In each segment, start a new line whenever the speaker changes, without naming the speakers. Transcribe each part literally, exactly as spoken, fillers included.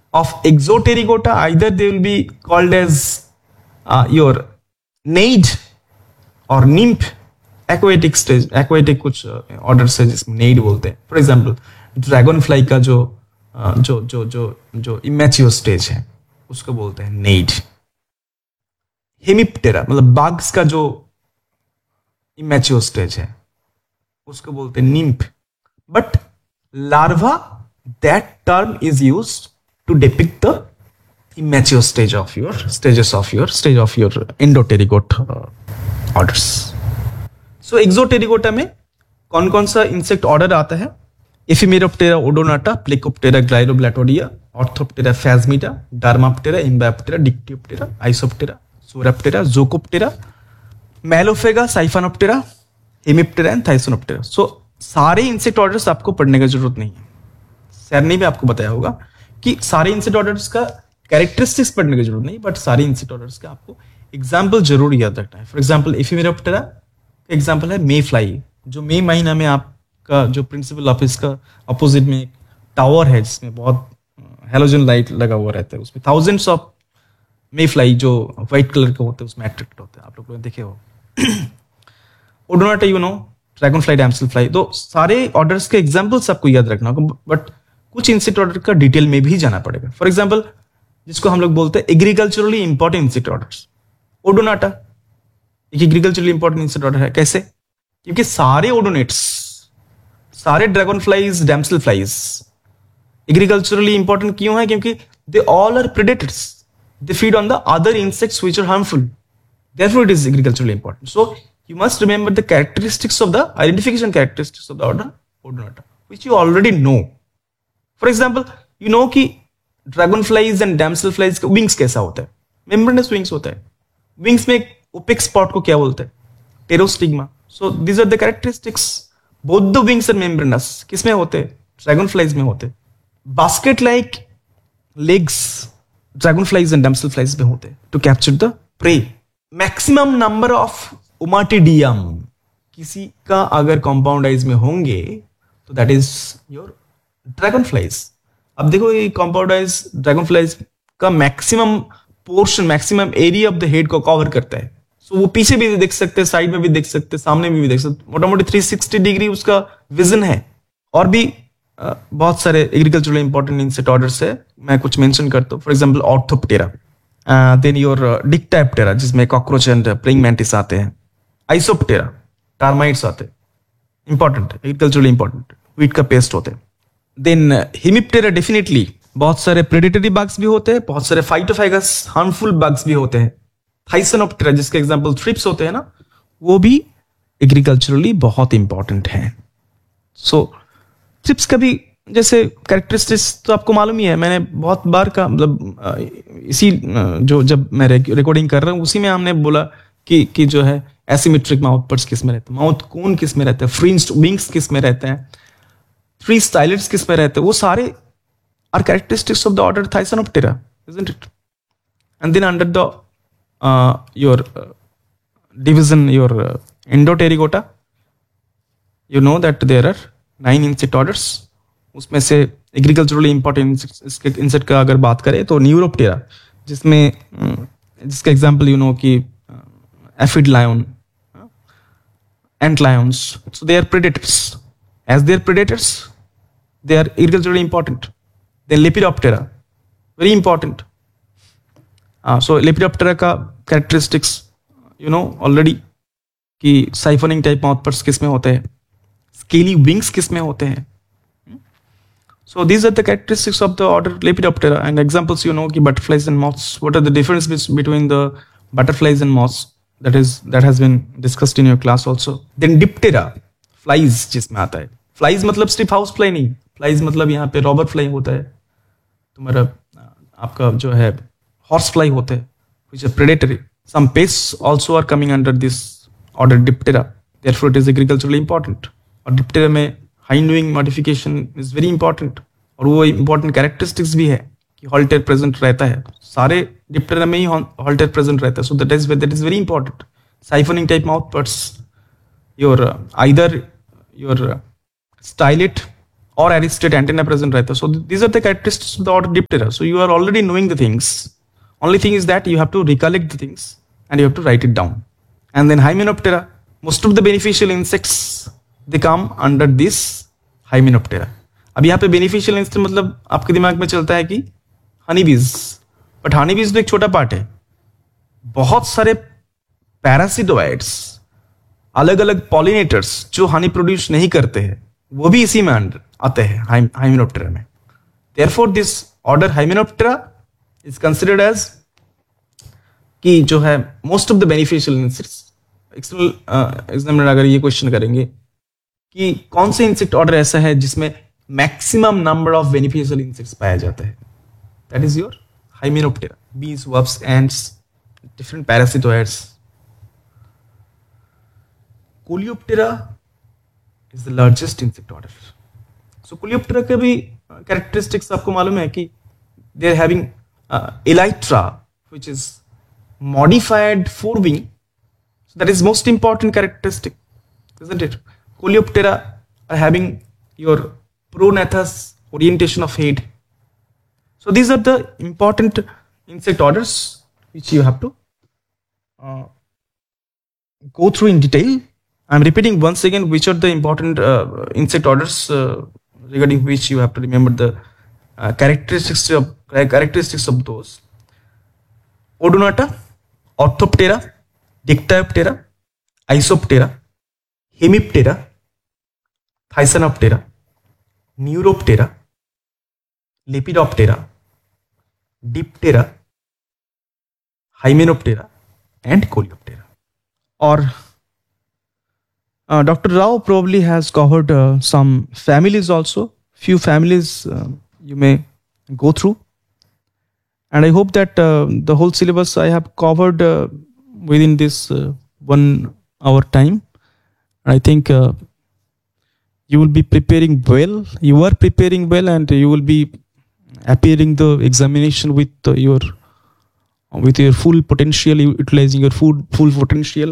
of Exoterygota, either they will be called as uh, your Naiad or Nymph. Aquatic stage, aquatic कुछ orders है जिसमें नेड बोलते हैं. For example dragon fly का जो जो जो जो जो इमेच्योर स्टेज है उसको बोलते हैं नेड. हेमिप्टेरा मतलब बाग्स का जो इमेच्योर स्टेज है उसको बोलते हैं nymph. But larva, that term is used to depict the immature stage of your stages of your stage of your endoterigot uh, orders. So exoterygota में कौन कौन सा इंसेक्ट ऑर्डर आता है? एफिमेरोप्टेरा Odonata, प्लेकोप्टेरा ग्लाइरोब्लैटोडिया, orthoptera फैजमिडा, डार्माप्टेरा, इम्बैप्टेरा, डिक्टियोप्टेरा, Isoptera, सोराप्टेरा, जोकोप्टेरा, मैलोफेगा, साइफानोप्टेरा, Hemiptera and थाइसोनोप्टेरा. सो सारे insect orders आपको पढ़ने की जरूरत नहीं है. सर ने भी आपको बताया होगा कि सारे इंसेक्ट ऑर्डर्स का कैरेक्टरिस्टिक्स पढ़ने की जरूरत नहीं, बट सारे इंसेक्ट ऑर्डर्स का आपको एग्जाम्पल जरूर याद रखना है. फॉर एग्जाम्पल एफिमेरोप्टेरा का एग्जाम्पल है मे फ्लाई, जो मई महीना में आपका जो प्रिंसिपल ऑफिस का अपोजिट में एक टावर है जिसमें बहुत हेलोजन लाइट लगा हुआ रहता है, उसमें थाउजेंड्स ऑफ मे फ्लाई जो व्हाइट कलर के होते हैं उसमें अट्रैक्ट होते हैं. आप लोग देखे हो. Odonata you know, dragon fly, damsel fly. तो सारे ऑर्डर्स के एग्जाम्पल्स आपको याद रखना होगा, बट कुछ इंसेक्ट ऑर्डर का डिटेल में भी जाना पड़ेगा. फॉर एग्जाम्पल जिसको हम लोग बोलते हैं agriculturally important insect orders. Odonata एक एग्रीकल्चरली इंपॉर्टेंट इंसेक्ट ऑर्डर है. कैसे? क्योंकि सारे ओडोनेट्स, सारे dragon flies, damsel flies agriculturally important क्यों है? क्योंकि they all are predators, they feed on the other insects which are harmful, therefore it is agriculturally important. So you must remember the characteristics of the identification characteristics of the order Odonata which you already know. For example you know कि dragon flies and damsel flies का wings कैसा होता है? Membranes wings होता है. Wings में एक OPEC spot को क्या बोलते हैं? Pterostigma. So these are the characteristics. Both the wings and membranes किसमें होते हैं? ड्रैगन फ्लाइज में होते हैं. Basket like legs dragon flies and damsel flies में होते हैं to capture the prey. Maximum number of ओमाटिडियम किसी का अगर कंपाउंड आइज में होंगे तो that is your dragon flies. अब देखो ये कंपाउंडाइज ड्रैगन फ्लाइज का maximum portion, maximum area of the head को कवर करता है. सो so, वो पीछे भी देख सकते हैं, साइड में भी देख सकते हैं, सामने में भी देख सकते हैं. मोटा मोटी थ्री सिक्सटी डिग्री उसका विजन है. और भी आ, बहुत सारे एग्रीकल्चरल इंपॉर्टेंट इंसेक्ट ऑर्डर्स है, मैं कुछ मेंशन करता हूँ. For example orthoptera, then your डिक्टाप्टेरा जिसमें कॉकरोच एंड प्लेइंग मैंटिस आते हैं. आइसोप्टेरा, टर्माइट्स आते हैं, इंपॉर्टेंट, एग्रीकल्चरली इंपॉर्टेंट, व्हीट का पेस्ट होते हैं. देन हेमिप्टेरा डेफिनेटली बहुत सारे प्रेडेटरी बग्स भी होते हैं, बहुत सारे फाइटोफैगस हार्मफुल बग्स भी होते हैं. थाइसोनोप्टेरा जिसके एग्जांपल थ्रिप्स होते हैं ना, वो भी एग्रीकल्चरली बहुत इंपॉर्टेंट है. सो थ्रिप्स का भी जैसे कैरेक्टरिस्टिक्स तो आपको मालूम ही है, मैंने बहुत बार का मतलब इसी जो जब मैं रिकॉर्डिंग कर रहा हूँ उसी में हमने बोला कि कि जो है एसिमेट्रिक माउथ पर्स किस में रहते हैं, माउथ कोन किस में रहते हैं, फ्रिंज्ड विंग्स किस में रहते हैं, थ्री स्टाइलेट्स किस में रहते हैं. वो सारे are characteristics of the order थाइसोनोप्टेरा, isn't it? And then under the uh, your uh, division, your uh, Endoterygota, you know that there are nine insect orders. उसमें से एग्रीकल्चरली इंपॉर्टेंट इंसेक्ट का अगर बात करें तो न्यूरोप्टेरा जिसमें जिसका एग्जांपल यू नो कि aphid lion, ant Lions. So they are predators. As they are predators, they are agriculturally important. Then Lepidoptera, very important. Uh, so Lepidoptera का characteristics, you know already कि siphoning type mouth parts किस में होते हैं, scaly wings किस में होते हैं. So these are the characteristics of the order Lepidoptera. And examples you know कि butterflies and moths. What are the differences between the butterflies and moths? That is that has been discussed in your class also. Then Diptera, flies जिसमें आता है. Flies मतलब सिर्फ house fly नहीं, flies मतलब यहाँ पे रॉबर फ्लाई होता है, तुम्हारा आपका जो है हॉर्स फ्लाई होता है which are predatory. Some pests also are coming under this order Diptera, therefore it is agriculturally important. और Diptera में hind wing modification is very important, और वो important characteristics भी है कि हॉल्टेर प्रेजेंट रहता है. सारे Diptera में ही हॉल्टेर प्रेजेंट रहता है. So that is that is very important. Siphoning type mouth parts, your uh, either your uh, stylate or aristate antenna present रहता है. So these are the characteristics of the order Diptera. So you are already knowing the things. Only thing is that you have to recollect the things and you have to write it down. And then Hymenoptera, most of the beneficial insects they come under this Hymenoptera. अब यहाँ पे beneficial insect मतलब आपके दिमाग में चलता है कि honeybees, but honeybees तो एक छोटा पार्ट है. बहुत सारे पैरासिटोइड्स, अलग अलग पॉलिनेटर्स जो हनी प्रोड्यूस नहीं करते हैं, वो भी इसी में आते हैं हाइमेनोप्टेरा में. Therefore this order Hymenoptera is considered as कि जो है most of the beneficial insects. External examiner अगर ये क्वेश्चन करेंगे कि कौन से इंसेक्ट ऑर्डर ऐसा है जिसमें maximum number of beneficial insects पाया जाता है, दैट इज योर हाइमेनोप्टेरा. बीज, verbs, ends, different parasitoids. Coleoptera is the largest insect order. So Coleoptera के भी characteristics आपको मालूम है कि they are having uh, elytra which is modified forewing. So that is most important characteristic, isn't it? Coleoptera are having your pronathous orientation of head. So these are the important insect orders which you have to uh, go through in detail. I'm repeating once again which are the important uh, insect orders uh, regarding which you have to remember the uh, characteristics of uh, characteristics of those. Odonata, Orthoptera, Dictyoptera, Isoptera, Hemiptera, Thysanoptera, Neuroptera, Lepidoptera, Diptera, Hymenoptera and Coleoptera. Or uh, Doctor Rao probably has covered uh, some families also. Few families uh, you may go through. And I hope that uh, the whole syllabus I have covered uh, within this uh, one hour time. I think uh, you will be preparing well. You are preparing well and you will be appearing the examination with uh, your with your full potential, utilizing your full full potential.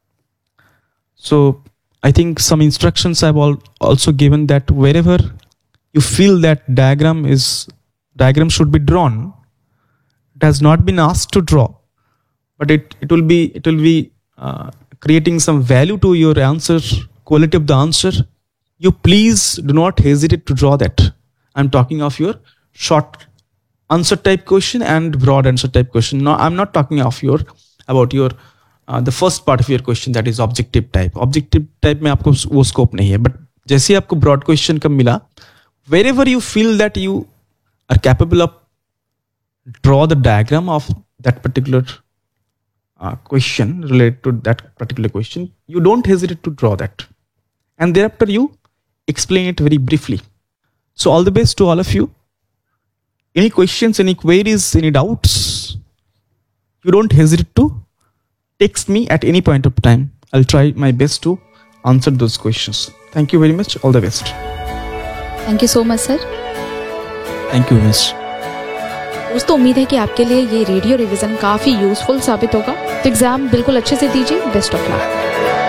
So I think some instructions I've all also given that wherever you feel that diagram is diagram should be drawn, it has not been asked to draw, but it it will be it will be uh, creating some value to your answer, quality of the answer. You please do not hesitate to draw that. I'm talking of your short answer type question and broad answer type question. No, I'm not talking of your about your uh, the first part of your question, that is objective type. Objective type में आपको वो scope नहीं है, but जैसे आपको broad question का मिला, wherever you feel that you are capable of draw the diagram of that particular uh, question related to that particular question, you don't hesitate to draw that, and thereafter you explain it very briefly. So all the best to all of you. Any questions, any queries, any doubts, you don't hesitate to text me at any point of time. I'll try my best to answer those questions. Thank you very much. All the best.
Thank you so much, sir.
Thank you, miss.
दोस्तों, उम्मीद है कि आपके लिए ये radio revision काफ़ी useful साबित होगा. तो एग्ज़ाम बिल्कुल अच्छे से दीजिए. Best of luck.